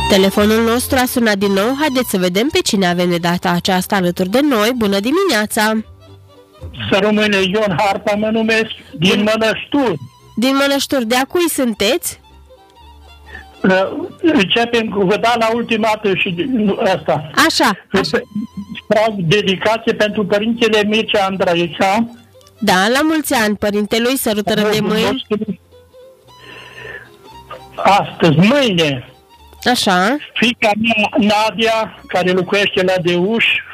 Telefonul nostru a sunat din nou. Haideți să vedem pe cine avem de data aceasta alături de noi. Bună dimineața! Să rămâne Ion Harpa, mă numesc, din Mănășturi. Din Mănășturi, de-a cui sunteți? Începem cu vă da la ultima dată și asta. Așa. Trag dedicație pentru părintele Mircea Andraița. Da, la mulți ani, părintelui, sărutără de mâini. Astăzi, mâine, Așa. fiica mea, Nadia, care locuiește la Deuș,